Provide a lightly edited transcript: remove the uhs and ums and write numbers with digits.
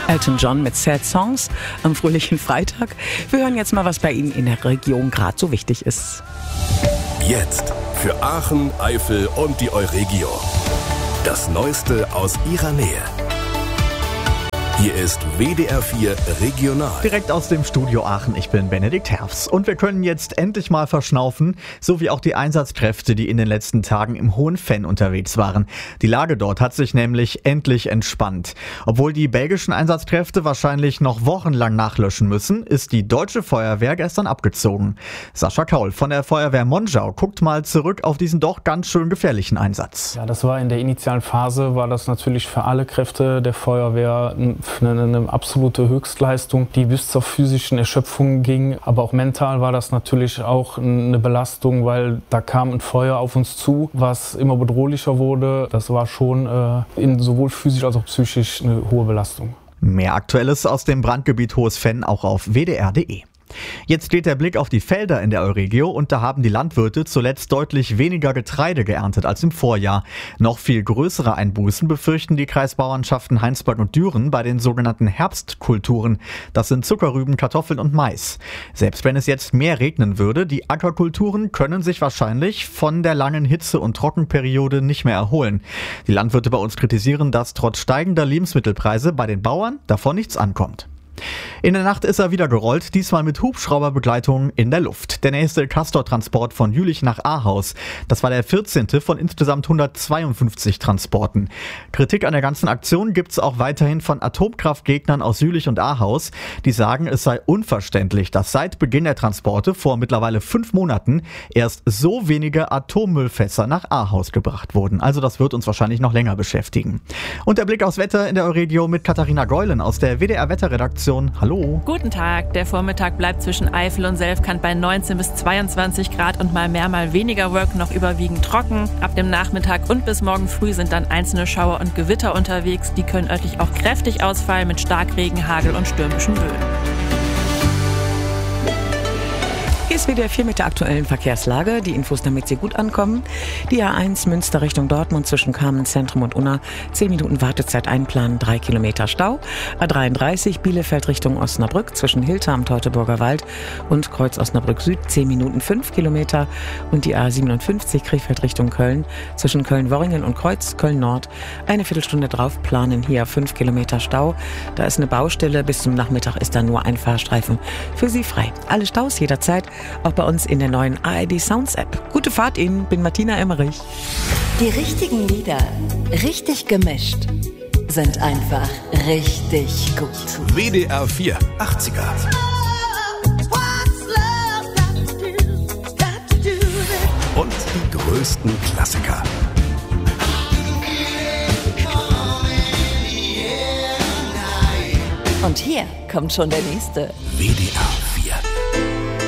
Elton John mit Sad Songs am fröhlichen Freitag. Wir hören jetzt mal, was bei Ihnen in der Region gerade so wichtig ist. Jetzt für Aachen, Eifel und die Euregio. Das Neueste aus Ihrer Nähe. Hier ist WDR 4 Regional. Direkt aus dem Studio Aachen, ich bin Benedikt Herfs. Und wir können jetzt endlich mal verschnaufen, so wie auch die Einsatzkräfte, die in den letzten Tagen im Hohenfenn unterwegs waren. Die Lage dort hat sich nämlich endlich entspannt. Obwohl die belgischen Einsatzkräfte wahrscheinlich noch wochenlang nachlöschen müssen, ist die deutsche Feuerwehr gestern abgezogen. Sascha Kaul von der Feuerwehr Monschau guckt mal zurück auf diesen doch ganz schön gefährlichen Einsatz. Ja, das war in der initialen Phase, war das natürlich für alle Kräfte der Feuerwehr eine absolute Höchstleistung, die bis zur physischen Erschöpfung ging. Aber auch mental war das natürlich auch eine Belastung, weil da kam ein Feuer auf uns zu, was immer bedrohlicher wurde. Das war schon sowohl physisch als auch psychisch eine hohe Belastung. Mehr Aktuelles aus dem Brandgebiet Hohenfenn auch auf wdr.de. Jetzt geht der Blick auf die Felder in der Euregio und da haben die Landwirte zuletzt deutlich weniger Getreide geerntet als im Vorjahr. Noch viel größere Einbußen befürchten die Kreisbauernschaften Heinsberg und Düren bei den sogenannten Herbstkulturen. Das sind Zuckerrüben, Kartoffeln und Mais. Selbst wenn es jetzt mehr regnen würde, die Ackerkulturen können sich wahrscheinlich von der langen Hitze- und Trockenperiode nicht mehr erholen. Die Landwirte bei uns kritisieren, dass trotz steigender Lebensmittelpreise bei den Bauern davon nichts ankommt. In der Nacht ist er wieder gerollt, diesmal mit Hubschrauberbegleitung in der Luft. Der nächste Castor-Transport von Jülich nach Ahaus. Das war der 14. von insgesamt 152 Transporten. Kritik an der ganzen Aktion gibt's auch weiterhin von Atomkraftgegnern aus Jülich und Ahaus. Die sagen, es sei unverständlich, dass seit Beginn der Transporte vor mittlerweile 5 Monaten erst so wenige Atommüllfässer nach Ahaus gebracht wurden. Also das wird uns wahrscheinlich noch länger beschäftigen. Und der Blick aufs Wetter in der Euregio mit Katharina Geulen aus der WDR-Wetterredaktion. Hallo. Guten Tag. Der Vormittag bleibt zwischen Eifel und Selfkant bei 19 bis 22 Grad und mal mehr, mal weniger Wolken, noch überwiegend trocken. Ab dem Nachmittag und bis morgen früh sind dann einzelne Schauer und Gewitter unterwegs. Die können örtlich auch kräftig ausfallen mit Starkregen, Hagel und stürmischen Böen. Hier ist WDR 4 mit der aktuellen Verkehrslage. Die Infos, damit Sie gut ankommen. Die A1 Münster Richtung Dortmund zwischen Kamenz-Zentrum und Unna. 10 Minuten Wartezeit einplanen, 3 Kilometer Stau. A33 Bielefeld Richtung Osnabrück zwischen Hilter am Teutoburger Wald und Kreuz Osnabrück Süd. 10 Minuten 5 Kilometer. Und die A57 Krefeld Richtung Köln zwischen Köln-Worringen und Kreuz Köln-Nord. Eine Viertelstunde drauf planen, hier 5 Kilometer Stau. Da ist eine Baustelle. Bis zum Nachmittag ist da nur ein Fahrstreifen für Sie frei. Alle Staus jederzeit. Auch bei uns in der neuen ARD Sounds App. Gute Fahrt Ihnen, bin Martina Emmerich. Die richtigen Lieder, richtig gemischt, sind einfach richtig gut. WDR 4 80er. Und die größten Klassiker. Und hier kommt schon der nächste. WDR